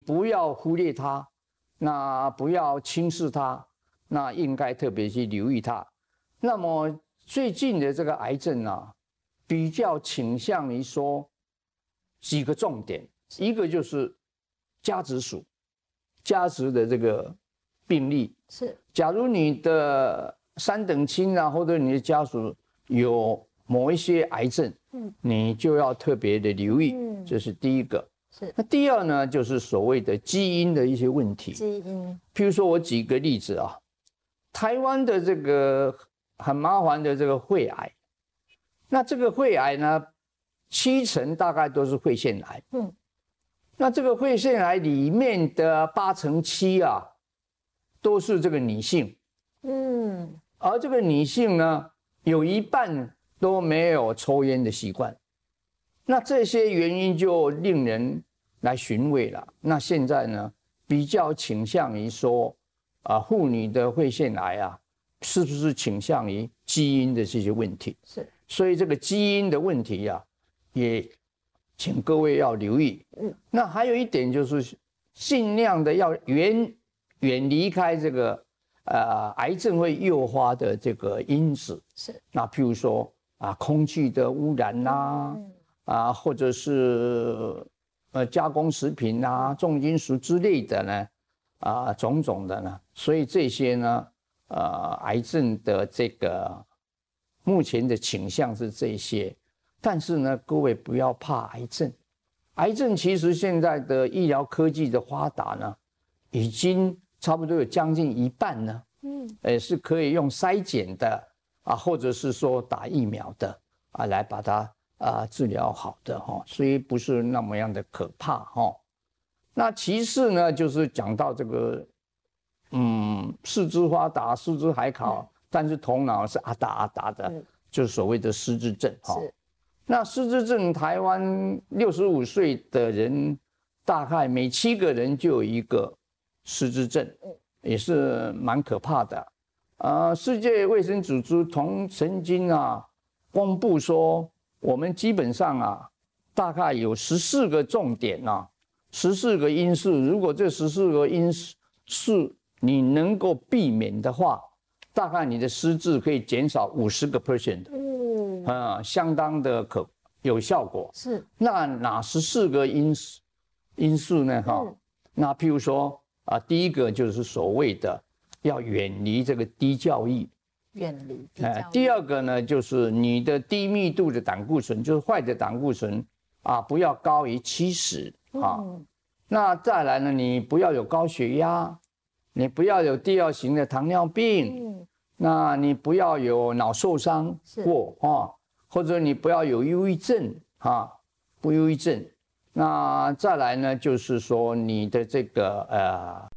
不要忽略它，那不要轻视它，那应该特别去留意它。那么最近的这个癌症啊，比较倾向于说几个重点，一个就是家族属，家族的这个病例是。 假如你的3等亲啊，或者你的家属有某一些癌症，你就要特别的留意，这是第一个。 是。 那第二呢，就是所谓的基因的一些问题。 基因， 譬如说我举个例子啊，台湾的这个很麻烦的这个肺癌，那这个肺癌呢，70%大概都是肺腺癌。那这个肺腺癌里面的7%啊，都是这个女性。而这个女性呢，有一半都没有抽烟的习惯。那这些原因就令人来寻味了。那现在呢，比较倾向于说，妇女的肺腺癌啊，是不是倾向于基因的这些问题？ 是。 所以这个基因的问题啊，也请各位要留意。那还有一点就是，尽量的要远离开这个癌症会诱发的这个因子。 是。 那譬如说空气的污染啦，或者是加工食品啊、重金属之类的呢，种种的呢，所以这些呢，癌症的这个目前的倾向是这些，但是呢，各位不要怕癌症，癌症其实现在的医疗科技的发达呢，已经差不多有将近一半呢，是可以用筛检的或者是说打疫苗的来把它治疗好的所以不是那么样的可怕那其次呢，就是讲到这个，四肢发达、四肢还好，但是头脑是阿达的，就是所谓的失智症那失智症，台湾65岁的人，大概每7个人就有1个失智症，也是蛮可怕的。世界卫生组织曾经公布说，我们基本上大概有14个重点14个因素，如果这14个因素你能够避免的话，大概你的失智可以减少50%。相当的有效果。是。那哪14个因素呢？那譬如说第一个就是所谓的要远离这个低教育。 远离低教育。 第二个呢，就是你的低密度的胆固醇，就是坏的胆固醇不要高于70那再来呢，你不要有高血压，你不要有第2型的糖尿病，那你不要有脑受伤过或者你不要有忧郁症不忧郁症。那再来呢，就是说你的这个